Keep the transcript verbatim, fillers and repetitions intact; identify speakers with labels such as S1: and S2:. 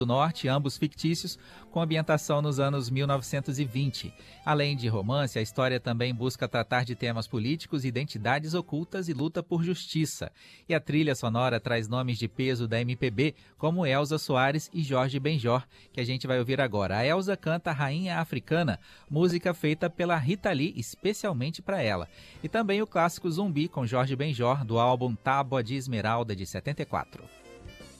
S1: do Norte, ambos fictícios, com ambientação nos anos mil novecentos e vinte. Além de romance, a história também busca tratar de temas políticos, identidades ocultas e luta por justiça. E a trilha sonora traz nomes de peso da M P B, como Elza Soares e Jorge Benjor, que a gente vai ouvir agora. A Elza canta Rainha Africana, música feita pela Rita Lee especialmente para ela. E também o clássico Zumbi, com Jorge Benjor, do álbum Tábua de Esmeralda, de setenta e quatro.